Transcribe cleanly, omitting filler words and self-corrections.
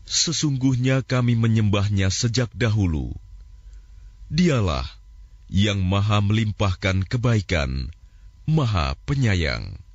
Sesungguhnya kami menyembahnya sejak dahulu. Dialah yang Maha melimpahkan kebaikan, Maha Penyayang.